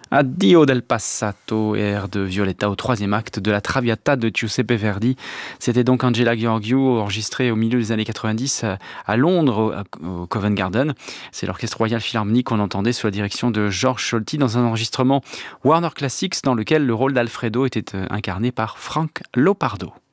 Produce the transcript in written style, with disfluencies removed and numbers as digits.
Addio del passato, air de Violetta au troisième acte de la Traviata de Giuseppe Verdi. C'était donc Angela Gheorghiu, enregistrée au milieu des années 90 à Londres, au Covent Garden. C'est l'Orchestre Royal Philharmonique qu'on entendait sous la direction de Georges Scholti dans un enregistrement Warner Classics dans lequel le rôle d'Alfredo était incarné par Frank Lopardo.